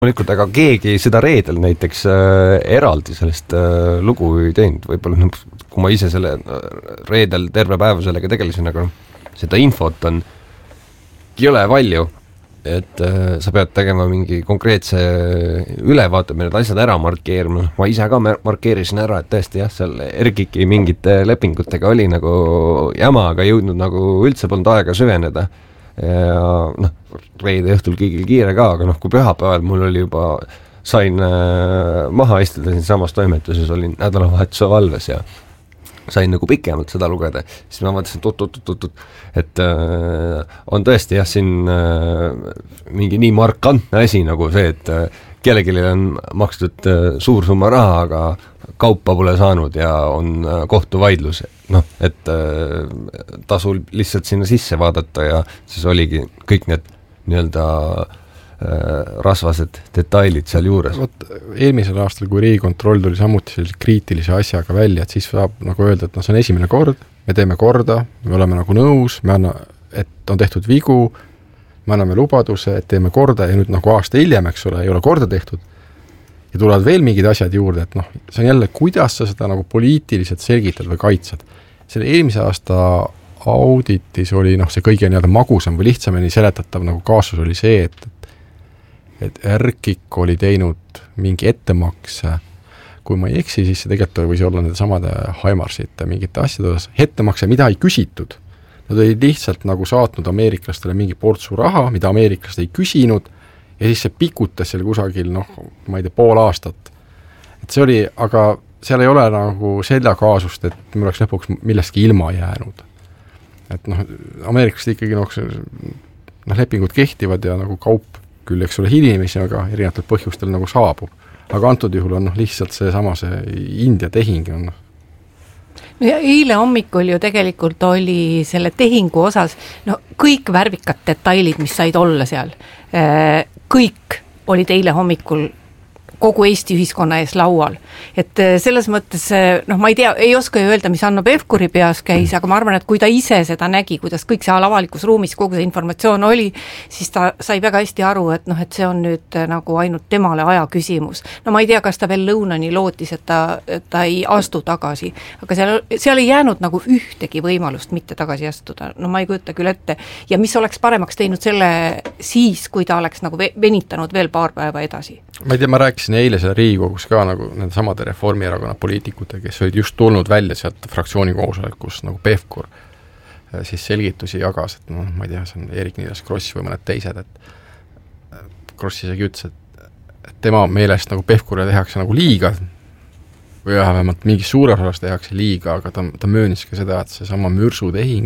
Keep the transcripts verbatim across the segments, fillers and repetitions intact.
loomulikult, aga keegi seda reedel näiteks äh, eraldi sellest äh, lugu ei teinud, võib-olla noh, kui ma ise selle reedel terve päeva sellega tegelesin, aga seda infot on jõle palju, et äh, sa pead tegema mingi konkreetse ülevaate, need asjad ära markeerima, ma ise ka markeerisin ära, et tõesti jah, seal Erkiki mingite lepingutega oli nagu jama, aga jõudnud nagu üldse polnud aega süveneda ja noh, reede õhtul kõigil kiire ka, aga noh, kui pühapäeval mul oli juba, sain äh, maha istuda siin samas toimetuses, olin nädalavahetuse valves ja sain nagu pikemalt seda lugeda, siis ma mõtlesin, et oot-oot-oot-oot, et äh, on tõesti jah, siin äh, mingi nii markantne asi nagu see, et äh, kellelegi on makstud äh, suur summa raha, aga kaupa pole saanud ja on äh, kohtuvaidlus, noh, et äh, tasul lihtsalt sinna sisse vaadata ja siis oligi kõik need nii-öelda rasvased detailid seal juures. Võt, eelmisel aastal, kui Riigikontroll tuli samuti sellise kriitilise asjaga välja, et siis saab nagu öelda, et no see on esimene kord, me teeme korda, me oleme nagu nõus, me anna, et on tehtud vigu, me anname lubaduse, et teeme korda ja nüüd nagu aasta hiljem, eks ole, ei ole korda tehtud ja tulevad veel mingid asjad juurde, et noh, see on jälle, kuidas sa seda nagu poliitiliselt selgitad või kaitsed. Selle eelmise aasta auditis oli noh, see kõige nii-öelda magusam või lihtsamini seletatav nagu kaasus oli see, et et Erkik oli teinud mingi ettemakse, kui ma ei eksi, siis see tegelikult võis olla nende samade Haimarsite mingite asjade osas, ettemakse, mida ei küsitud. Nad olid lihtsalt nagu saatnud ameeriklastele mingi portsu raha, mida ameeriklased ei küsinud, ja siis see pikutas seal kusagil, noh, ma ei tea, pool aastat. Et see oli, aga seal ei ole nagu seda kaasust, et me oleks lõpuks millestki ilma jäänud. Et noh, ameeriklased ikkagi noh, noh, lepingud kehtivad ja nagu kaup küll, eks ole, hilimisi, aga erinevatel põhjustel nagu saabub. Aga antud juhul on noh, lihtsalt see sama see India tehing on. No ja eile hommikul ju tegelikult oli selle tehingu osas no, kõik värvikad detailid, mis said olla seal. Kõik olid eile hommikul kogu Eesti ühiskonna ees laual. Et selles mõttes, noh, ma ei tea, ei oska ju öelda, mis Hanno Pevkuri peas käis, aga ma arvan, et kui ta ise seda nägi, kuidas kõik seal avalikus ruumis kogu see informatsioon oli, siis ta sai väga hästi aru, et noh, et see on nüüd nagu ainult temale aja küsimus. No ma ei tea, kas ta veel lõunani lootis, et ta, et ta ei astu tagasi, aga seal, seal ei jäänud nagu ühtegi võimalust mitte tagasi astuda. No ma ei kujuta küll ette. Ja mis oleks paremaks teinud selle siis, kui ta oleks nagu venitanud veel paar päeva edasi? Ma ei tea, ma rääkisin eile seal Riigikogus ka nagu nende samade Reformierakonna poliitikute, kes olid just tulnud välja sealt fraktsiooni koosolekus nagu Pevkur siis selgitusi jagas, et noh, ma ei tea, see on Eerik-Niiles Kross või mõned teised, et Kross isegi ütles, et, et tema meelest nagu Pevkurile tehakse nagu liiga või vähemalt mingi suures osas tehakse liiga, aga ta, ta möönis ka seda, et see sama mürsutehing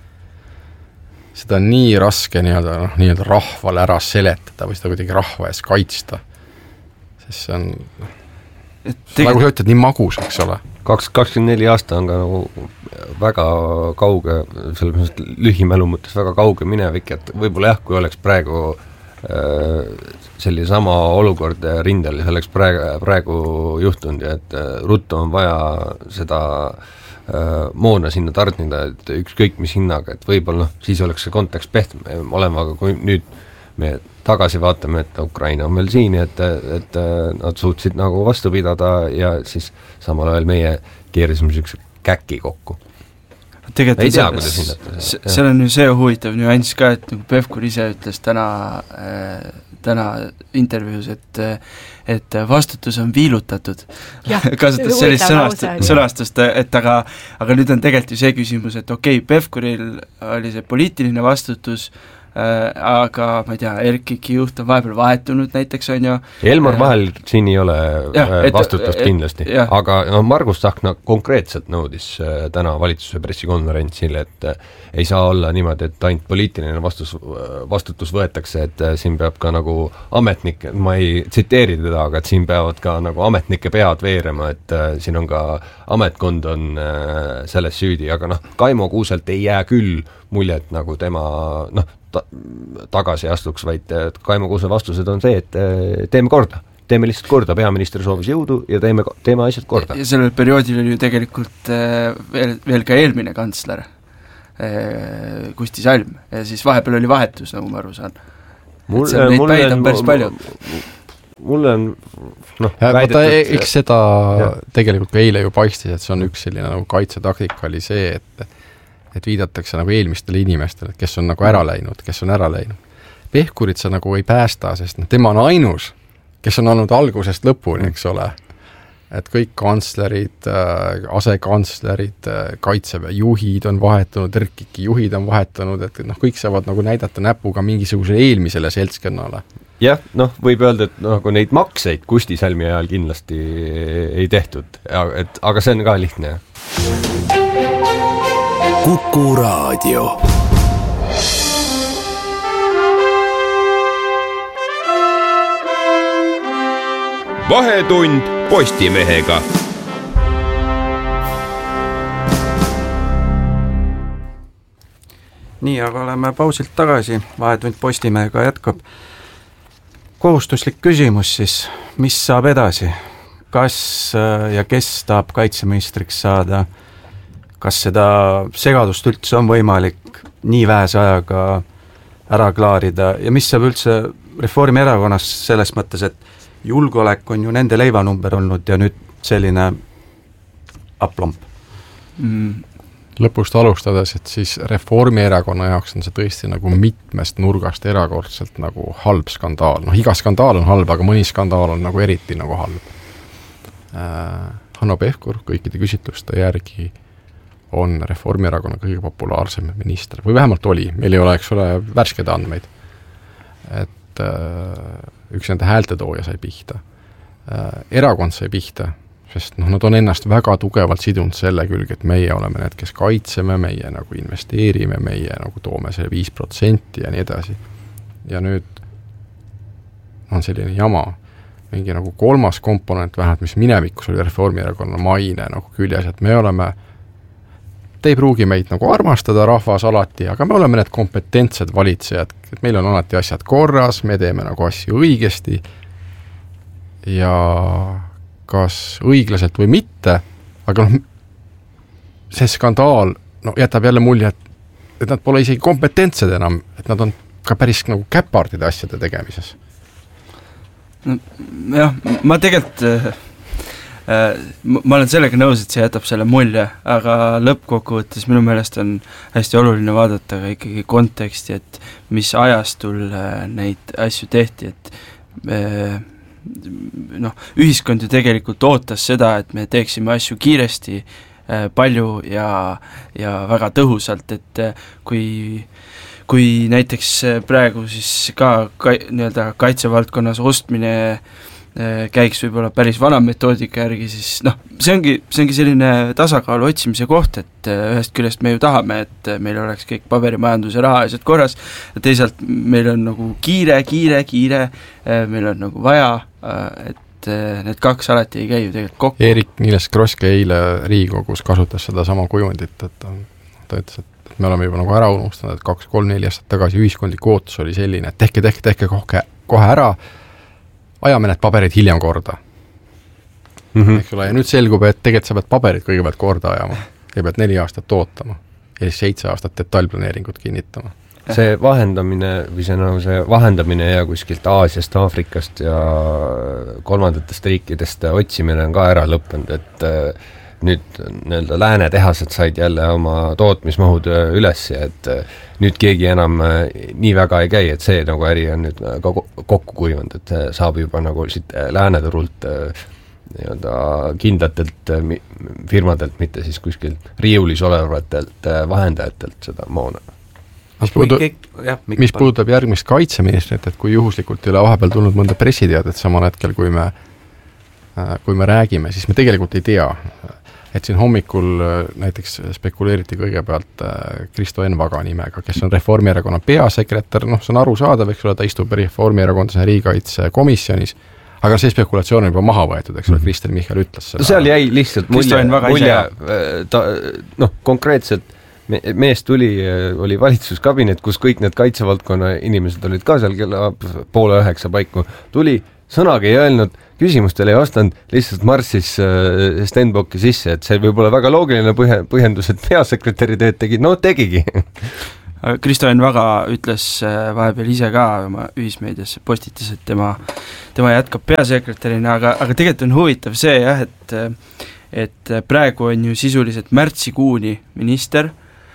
seda on nii raske nii-öelda, noh, nii-öelda rahvale ära seletada või seda kuidagi rahva ees kaitsta. Sest see on tegel... nagu sa ütled, nii magus, eks ole. kaks kakskümmend neli aasta on ka nagu väga kauge, selles lühimälu mõttes väga kauge minevik, et võib-olla jah, kui oleks praegu äh, selline sama olukord rindel, see oleks praegu, praegu juhtunud ja et äh, ruttu on vaja seda äh, moona sinna tarnida, et ükskõik mis hinnaga, et võib-olla noh, siis oleks see kontekst pehtme olema, aga kui nüüd me tagasi vaatame, et Ukraina on meil siin, et, et nad suutsid nagu vastu pidada ja siis samal ajal meie keerisime sellise käki kokku. Tegelikult ei tea, kuidas hinnata. Seal on ju see huvitav nüanss ka, et nagu Pevkur ise ütles täna, äh, täna intervjuus, et, et vastutus on viilutatud. Kasutas sellist sõnast, sõnastust, et aga, aga nüüd on tegelikult ju see küsimus, et okei, okay, Pevkuril oli see poliitiline vastutus, Äh, aga ma ei tea, Erkiki juht on vahepeal vahetunud näiteks on ju. Elmar vahel siin ei ole ja, et, vastutust et, kindlasti, ja. Aga no, Margus Tsahkna konkreetselt nõudis äh, täna valitsuse pressikonverentsil, et äh, ei saa olla niimoodi, et ainult poliitiline vastus, vastutus võetakse, et äh, siin peab ka nagu ametnik, ma ei tsiteeri teda, aga et siin peavad ka nagu ametnike pead veerema, et äh, siin on ka ametkond on äh, selles süüdi, aga noh, Kaimo Kuuselt ei jää küll muljet nagu tema noh, ta, tagasi astuks, vaid Kaimo Kuuse vastused on see, et teeme korda. Teeme lihtsalt korda, peaminister soovis jõudu ja teeme, teeme asjad korda. Ja sellel perioodil oli ju tegelikult veel, veel ka eelmine kantsler Kusti Salm ja siis vahepeal oli vahetus, nagu ma aru saan. Mul, neid päid on päris palju. mulle on noh, väidetud... Eks seda ja. Tegelikult ka eile ju paistis, et see on üks selline nagu kaitsetaktika oli see, et et viidatakse nagu eelmistele inimestele, kes on nagu ära läinud, kes on ära läinud. Pehkurit sa nagu ei päästa, sest no, tema on ainus, kes on olnud algusest lõpuni, eks ole. Et kõik kantslerid, asekantslerid, kaitseväe juhid on vahetunud, R K I K juhid on vahetunud, et noh, kõik saavad nagu näidata näpuga mingisuguse eelmisele seltskonnale. Jah, noh, võib öelda, et nagu neid makseid Kusti Salmi ajal kindlasti ei tehtud, et, aga see on ka lihtne. Kuku Raadio. Vahetund Postimehega. Nii, aga oleme pausilt tagasi, Vahetund Postimehega jätkab. Kohustuslik küsimus siis, mis saab edasi? Kas ja kes tahab kaitseministriks saada? Kas seda segadust üldse on võimalik nii vähese ajaga ära klaarida ja mis saab üldse Reformierakonnas selles mõttes, et julgeolek on ju nende leivanumber olnud ja nüüd selline aplomp? Mm. Lõpust alustades, et siis Reformierakonna jaoks on see tõesti nagu mitmest nurgast erakordselt nagu halb skandaal. Noh, iga skandaal on halb, aga mõni skandaal on nagu eriti nagu halb. Äh, Hanno Pevkur kõikide küsitluste järgi on Reformierakonna kõige populaarsem minister, või vähemalt oli, meil ei ole, eks ole, värsked andmeid. Et äh, üks nende häältetooja sai pihta. Äh, erakond sai pihta, sest noh, nad on ennast väga tugevalt sidunud selle külge, et meie oleme need, kes kaitseme, meie nagu investeerime, meie nagu toome selle viis protsenti ja nii edasi. Ja nüüd on selline jama, mingi nagu kolmas komponent vähemalt, mis minevikus oli Reformierakonna maine nagu küljes, et me oleme te ei pruugi meid nagu armastada rahvas alati, aga me oleme need kompetentsed valitsejad, et meil on alati asjad korras, me teeme nagu asju õigesti ja kas õiglaselt või mitte, aga noh, see skandaal no, jätab jälle mulje, et, et nad pole isegi kompetentsed enam, et nad on ka päris nagu käpardide asjade tegemises. No, jah, ma tegelikult ma olen sellega nõus, et see jätab selle mulje, aga lõppkokkuvõttes minu meelest on hästi oluline vaadata ka ikkagi konteksti, et mis ajastul neid asju tehti, et noh, ühiskond ju tegelikult ootas seda, et me teeksime asju kiiresti, palju ja, ja väga tõhusalt, et kui kui näiteks praegu siis ka, ka nii-öelda kaitsevaldkonnas ostmine käiks võib-olla päris vana metoodika järgi, siis noh, see ongi, see ongi selline tasakaalu otsimise koht, et ühest küljest me ju tahame, et meil oleks kõik paberimajanduse rahalised korras, ja teisalt meil on nagu kiire, kiire, kiire, meil on nagu vaja, et need kaks alati ei käi ju tegelikult kokku. Eerik-Niiles Kroske eile Riigikogus kasutas seda sama kujundit, et ta, ta ütles, et me oleme juba nagu ära unustanud, et kaks-kolm-neli aastat tagasi ühiskondlik ootus oli selline, et tehke, tehke, tehke kohe, kohe ära, ajame need paberid hiljem korda. Mm -hmm. Eks ole, ja nüüd selgub, et tegelikult sa pead paberid kõigepealt korda ajama. Ja pead neli aastat ootama. Ja siis seitse aastat detailplaneeringut kinnitama. See vahendamine, või see, no, see vahendamine ja kuskilt Aasiast, Aafrikast ja kolmandatest riikidest otsimine on ka ära lõppenud, et nüüd nii-öelda lääne tehased said jälle oma tootmismahud üles ja et nüüd keegi enam nii väga ei käi, et see nagu äri on nüüd ka kokku kuivanud, et saab juba nagu siit lääneturult nii-öelda kindlatelt firmadelt, mitte siis kuskil riiulis olevatelt vahendajatelt seda moona. Mis, puudu, jah, mis puudutab järgmist kaitseministrit, et kui juhuslikult ei ole vahepeal tulnud mõnda pressiteadet samal hetkel, kui me, kui me räägime, siis me tegelikult ei tea. Et siin hommikul näiteks spekuleeriti kõigepealt Kristo Envaga nimega, kes on Reformierakonna peasekretär, noh, see on aru saadav, eks ole, ta istub Reformierakonna riigikaitsekomisjonis, aga see spekulatsioon on juba maha võetud, eks ole, Kristel Michal ütles seda. Seal jäi lihtsalt mulje, mulje ta, noh, konkreetselt mees tuli, oli valitsuskabinet, kus kõik need kaitsevaldkonna inimesed olid ka seal kella poole üheksa paiku, tuli, sõnagi ei öelnud, küsimustele ei vastanud, lihtsalt marssis Stenbocki sisse, et see võib olla väga loogiline põhjendus, et peasekretäri teed tegi, no tegigi. Kristo Enn Vaga ütles vahepeal ise ka oma ühismeediasse postitas, et tema, tema jätkab peasekretärina, aga, aga tegelikult on huvitav see jah, et, et praegu on ju sisuliselt märtsikuuni minister,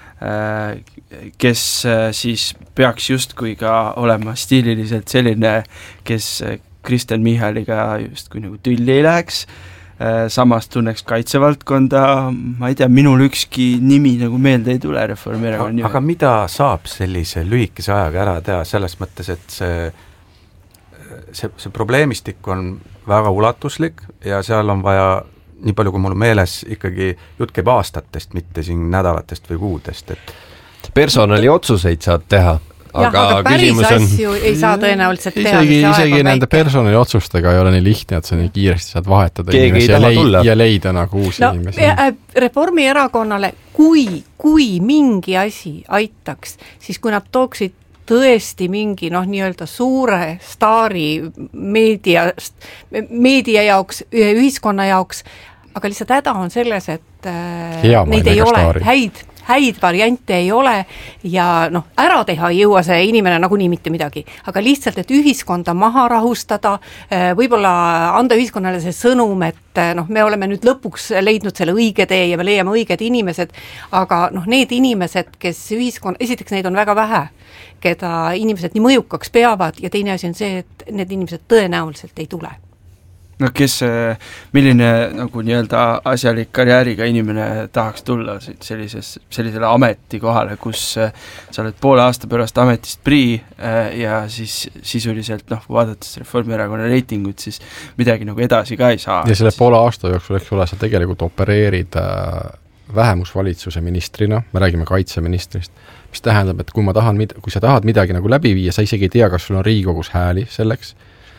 kes siis peaks justkui ka olema stiililiselt selline, kes Kristen Michaliga justkui nagu tülli ei läheks, samas tunneks kaitsevaldkonda, ma ei tea, minul ükski nimi nagu meelde ei tule Reformierakonna. Aga mida saab sellise lühikese ajaga ära teha selles mõttes, et see, see, see probleemistik on väga ulatuslik ja seal on vaja nii palju, kui mul meeles ikkagi jutt käib aastatest, mitte siin nädalatest või kuudest, et personali otsuseid saad teha, aga, jah, aga päris on... asju ei saa tõenäoliselt teha. Isegi, isegi nende personali otsustega ei ole nii lihtne, et sa nii kiiresti saad vahetada Keegi inimesi ja, leid, ja leida nagu uusi no, inimesi. Reformierakonnale, kui, kui mingi asi aitaks, siis kui nad tooksid tõesti mingi noh, nii-öelda suure staari meediast, meedia jaoks, ühiskonna jaoks, aga lihtsalt häda on selles, et Hea neid ei ole staari. häid häid variante ei ole ja noh, ära teha ei jõua see inimene nagunii mitte midagi, aga lihtsalt, et ühiskonda maha rahustada, võib-olla anda ühiskonnale see sõnum, et noh, me oleme nüüd lõpuks leidnud selle õige tee ja me leiame õiged inimesed, aga noh, need inimesed, kes ühiskonna, esiteks neid on väga vähe, keda inimesed nii mõjukaks peavad ja teine asi on see, et need inimesed tõenäoliselt ei tule. No kes, milline nagu nii-öelda asjalik karjääriga inimene tahaks tulla sellises, sellisele ametikohale, kus sa oled poole aasta pärast ametist prii ja siis sisuliselt noh, vaadates Reformierakonna reitingut, siis midagi nagu edasi ka ei saa. Ja selle poole aasta jooksul, eks ole, sa tegelikult opereerid vähemusvalitsuse ministrina, me räägime kaitseministrist, mis tähendab, et kui ma tahan, kui sa tahad midagi nagu läbi viia, sa isegi ei tea, kas sul on Riigikogus hääli selleks,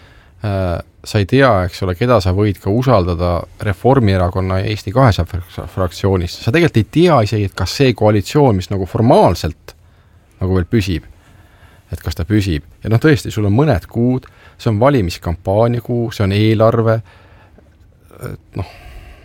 sa ei tea, eks ole, keda sa võid ka usaldada Reformierakonna ja Eesti kahesaja fraktsioonist. Sa tegelikult ei tea isegi, et kas see koalitsioon, mis nagu formaalselt nagu veel püsib, et kas ta püsib. Ja noh, tõesti, sul on mõned kuud, see on valimiskampaania kuu, see on eelarve, noh.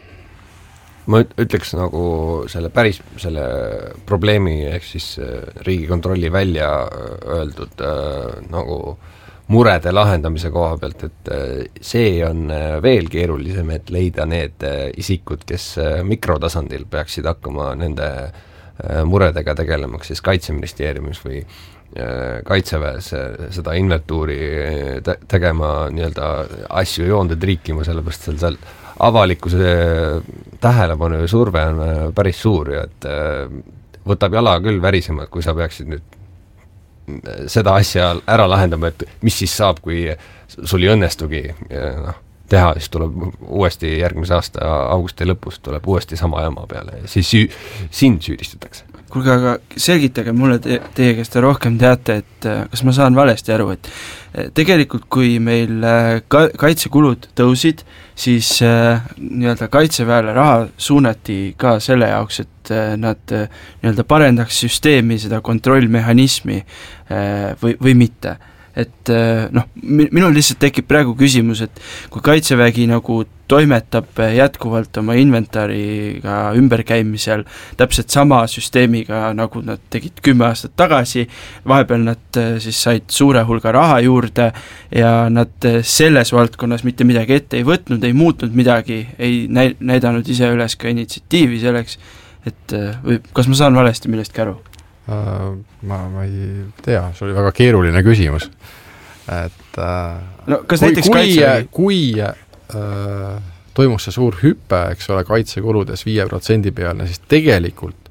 Ma ütleks nagu selle päris selle probleemi, ehk siis Riigikontrolli välja öeldud nagu murede lahendamise koha pealt, et see on veel keerulisem, et leida need isikud, kes mikrotasandil peaksid hakkama nende muredega tegelemaks siis Kaitseministeeriumis või Kaitseväes seda inventuuri tegema, nii-öelda asju joonde triikima, sellepärast seal seal avalikkuse tähelepanu ja surve on päris suur ja et võtab jala küll värisema, kui sa peaksid nüüd seda asja ära lahendama, et mis siis saab, kui sul ei õnnestugi noh, teha, siis tuleb uuesti järgmise aasta augusti lõpus tuleb uuesti sama jama peale ja siis süü, sind süüdistatakse. Kuulge, aga selgitage mulle te, teie, kes te rohkem teate, et kas ma saan valesti aru, et tegelikult kui meil ka, kaitsekulud tõusid, siis nii-öelda kaitseväele raha suunati ka selle jaoks, et nad nii-öelda parendaks süsteemi, seda kontrollmehhanismi või, või mitte. Et noh, minul lihtsalt tekib praegu küsimus, et kui Kaitsevägi nagu toimetab jätkuvalt oma inventariga ümberkäimisel täpselt sama süsteemiga, nagu nad tegid kümme aastat tagasi, vahepeal nad siis said suure hulga raha juurde ja nad selles valdkonnas mitte midagi ette ei võtnud, ei muutnud midagi, ei näidanud ise üles ka initsiatiivi selleks, et või kas ma saan valesti millestki aru? Ma, ma ei tea, see oli väga keeruline küsimus, et no, kas kui, näiteks kui, kaitse... kui äh, toimus see suur hüpe, eks ole, kaitsekuludes viie protsendi peale, siis tegelikult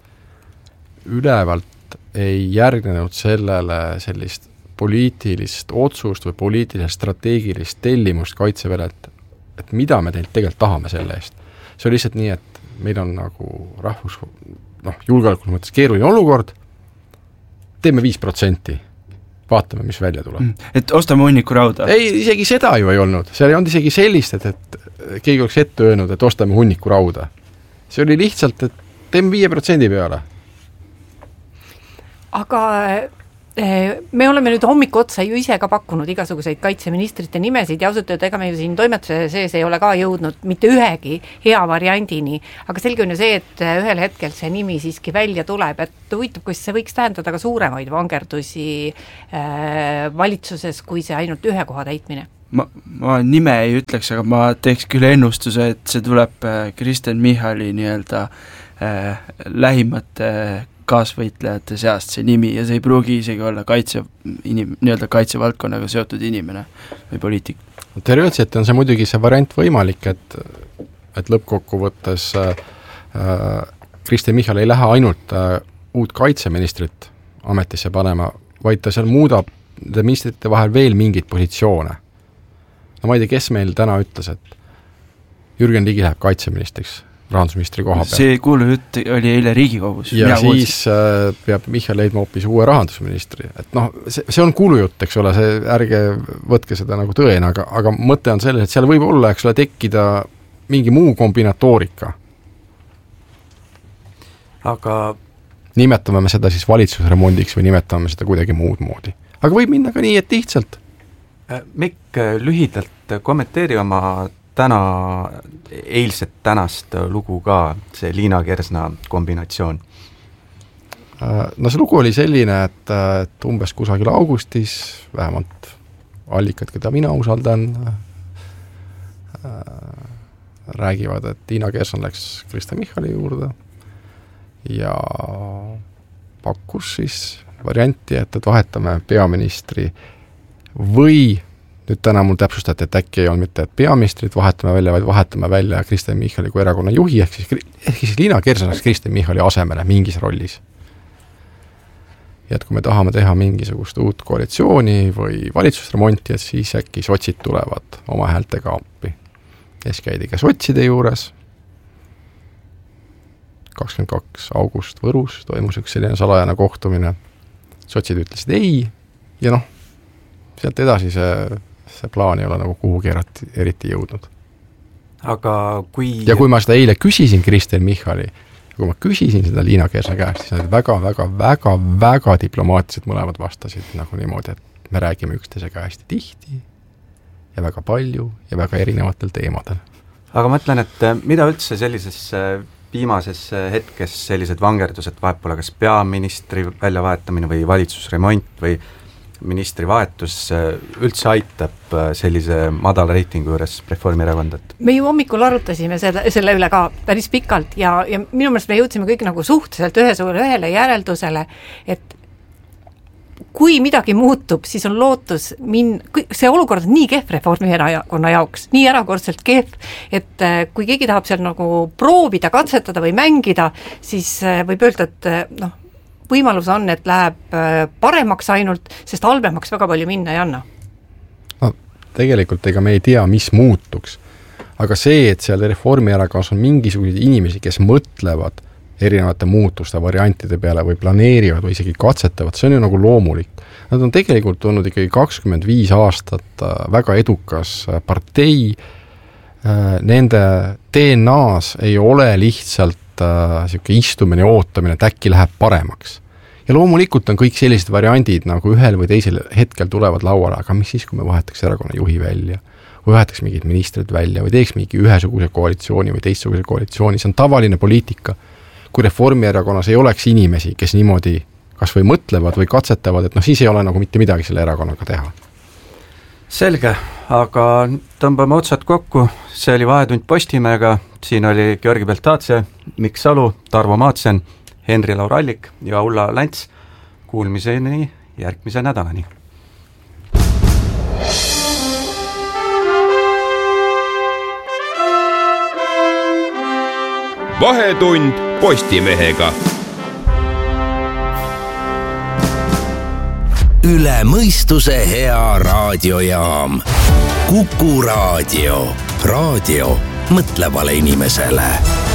ülevalt ei järgnenud sellele sellist poliitilist otsust või poliitilist strateegilist tellimust Kaitseväele, et, et mida me teilt tegelikult tahame selle eest. See oli lihtsalt nii, et meil on nagu rahvus, noh, julgeolekul mõttes keeruline olukord, teeme viis protsenti, vaatame, mis välja tuleb. Et ostame hunniku rauda? Ei, isegi seda ju ei olnud. See ei olnud isegi sellist, et, et keegi oleks ette öelnud, et ostame hunniku rauda. See oli lihtsalt, et teeme viie protsendi peale. Aga me oleme nüüd hommiku otsa ju ise ka pakkunud igasuguseid kaitseministrite nimesid ja ausalt öelda, ega me ju siin toimetuse sees ei ole ka jõudnud mitte ühegi hea variandini, aga selge on ju see, et ühel hetkel see nimi siiski välja tuleb, et huvitav, kus see võiks tähendada ka suuremaid vangerdusi äh, valitsuses, kui see ainult ühe koha täitmine. Ma, ma nime ei ütleks, aga ma teeks küll ennustuse, et see tuleb Kristen Michali nii-öelda äh, lähimate kaasvõitlejate seast see nimi ja see ei pruugi isegi olla kaitse, inim, nii-öelda kaitsevaldkonnaga seotud inimene või poliitik. Teoreetiliselt on see muidugi see variant võimalik, et, et lõppkokkuvõttes äh, Kristen Michal ei lähe ainult äh, uut kaitseministrit ametisse panema, vaid ta seal muudab ministrite vahel veel mingeid positsioone. No ma ei tea, kes meil täna ütles, et Jürgen Ligi läheb kaitseministriks rahandusministri koha peal. See kuulu jutt oli eile Riigikogus. Ja Mina siis äh, peab Michal leidma hoopis uue rahandusministri. Et noh, see, see on kuulu jutt, eks ole, see ärge võtke seda nagu tõena, aga, aga mõte on selles, et seal võib olla, eks ole, tekkida mingi muu kombinatoorika. Aga nimetame me seda siis valitsusremondiks või nimetame seda kuidagi muud moodi. Aga võib minna ka nii, et lihtsalt. Mikk, lühidalt kommenteeri oma täna, eilset tänast lugu ka, see Liina Kersna kombinatsioon. No see lugu oli selline, et, et umbes kusagil augustis, vähemalt allikad, keda mina usaldan, räägivad, et Liina Kersna läks Kristen Michali juurde ja pakkus siis varianti, et, et vahetame peaministri või nüüd täna mul täpsustati, et äkki ei olnud mitte, et peaministrit vahetame välja, vaid vahetame välja Kristen Michali kui erakonna juhi, ehk siis, ehk siis Liina Kersna läks Kristen Michali asemele mingis rollis. Ja et kui me tahame teha mingisugust uut koalitsiooni või valitsusremonti, et siis äkki sotsid tulevad oma häältega appi. Kes käidi ka sotside juures. kakskümmend kaks august Võrus toimus üks selline salajane kohtumine. Sotsid ütlesid ei ja noh, sealt edasi see, see plaan ei ole nagu kuhugi eriti, eriti jõudnud. Aga kui... Ja kui ma seda eile küsisin Kristen Michali, kui ma küsisin seda Liina Kersna käest, siis nad väga, väga, väga, väga diplomaatiliselt mõlemad vastasid nagu niimoodi, et me räägime üksteisega hästi tihti ja väga palju ja väga erinevatel teemadel. Aga ma ütlen, et mida üldse sellises viimases hetkes sellised vangerdused vahepoole, kas peaministri väljavahetamine või valitsusremont või ministri vahetus üldse aitab sellise madala reitingu juures Reformierakondat? Me ju hommikul arutasime selle, selle üle ka päris pikalt ja, ja minu meelest me jõudsime kõik nagu suhteliselt ühesugune ühele järeldusele, et kui midagi muutub, siis on lootus min-, see olukord on nii kehv Reformierakonna jaoks, nii erakordselt kehv, et kui keegi tahab seal nagu proovida, katsetada või mängida, siis võib öelda, et noh, võimalus on, et läheb paremaks ainult, sest halvemaks väga palju minna ei anna. No, tegelikult ega me ei tea, mis muutuks. Aga see, et seal Reformierakonnas on mingisugused inimesi, kes mõtlevad erinevate muutuste variantide peale või planeerivad või isegi katsetavad, see on ju nagu loomulik. Nad on tegelikult olnud ikkagi kakskümmend viis aastat väga edukas partei, nende D N A-s ei ole lihtsalt siuke istumine ja ootamine, et äkki läheb paremaks. Ja loomulikult on kõik sellised variandid nagu ühel või teisel hetkel tulevad lauale, aga mis siis, kui me vahetaks erakonna juhi välja, või vahetaks mingid ministrid välja, või teeks mingi ühesuguse koalitsiooni või teistsuguse koalitsiooni, see on tavaline poliitika. Kui Reformierakonnas ei oleks inimesi, kes niimoodi kas või mõtlevad või katsetavad, et noh, siis ei ole nagu mitte midagi selle erakonnaga teha. Selge, aga tõmbame otsad kokku, see oli Vahetund Postimehega, siin oli Georgi Beltatse, Mikk Salu, Tarvo Maatsen, Henri Laurallik ja Ulla Länts. Kuulmiseni järgmise nädalani. Vahetund Postimehega. Üle mõistuse hea raadiojaam. Kuku raadio. Raadio mõtlevale inimesele.